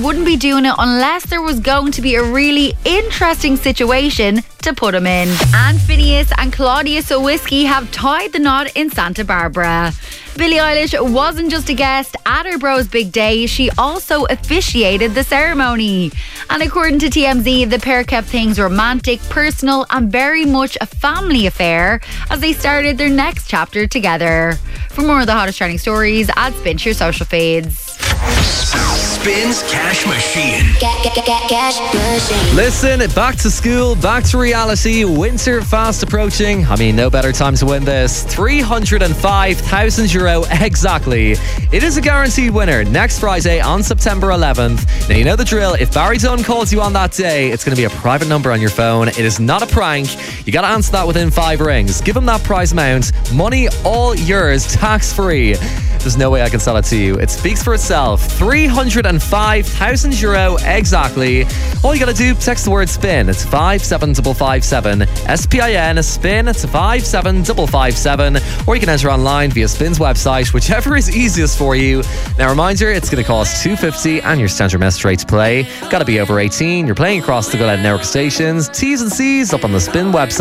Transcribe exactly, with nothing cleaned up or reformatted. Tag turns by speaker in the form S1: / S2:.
S1: wouldn't be doing it unless there was going to be a really interesting situation to put him in. And Phineas and Claudia Sawicki have tied the knot in Santa Barbara. Billie Eilish wasn't just a guest at her bro's big day, she also officiated the ceremony. And according to T M Z, the pair kept things romantic, personal and very much a family affair as they started their next chapter together. For more of the hottest trending stories, add Spin to your social feeds.
S2: Spins Cash Machine.
S3: Get, get, get, get cash machine.
S4: Listen, back to school, back to reality. Winter fast approaching. I mean, no better time to win this. three hundred five thousand euro exactly. It is a guaranteed winner next Friday on September eleventh. Now, you know the drill. If Barry Dunn calls you on that day, it's going to be a private number on your phone. It is not a prank. You got to answer that within five rings. Give him that prize amount. Money all yours, tax free. There's no way I can sell it to you. It speaks for itself. three hundred five thousand euro exactly. All you gotta do, text the word spin. It's five seven five five seven. S P I N, spin to five seven five five seven. Or you can enter online via Spin's website, whichever is easiest for you. Now, reminder, it's gonna cost two hundred fifty and your standard message rate to play. Gotta be over eighteen. You're playing across the Go Loud network stations. T's and C's up on the Spin website.